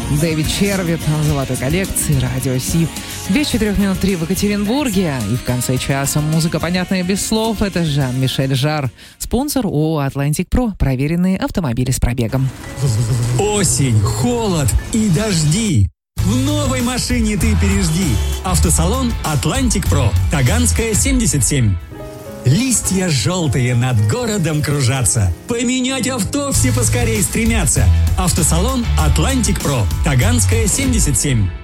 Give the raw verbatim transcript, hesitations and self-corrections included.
Дэвид Червит в золотой коллекции Радио Си. Без четырех минут три в Екатеринбурге. И в конце часа музыка, понятная без слов. Это Жан-Мишель Жарр. Спонсор ООО «Атлантик Про». Проверенные автомобили с пробегом. Осень, холод и дожди. В новой машине ты пережди. Автосалон «Атлантик Про». Таганская, семьдесят семь. Листья желтые над городом кружатся. Поменять авто все поскорей стремятся. Автосалон «Атлантик Про». Таганская, семьдесят семь.